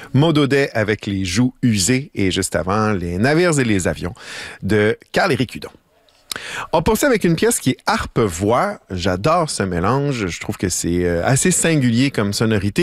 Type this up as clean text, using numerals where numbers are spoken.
Maud Audet avec les joues usées et juste avant, les navires et les avions de Carl-Éric Hudon. On poursuit avec une pièce qui est harpe-voix. J'adore ce mélange. Je trouve que c'est assez singulier comme sonorité.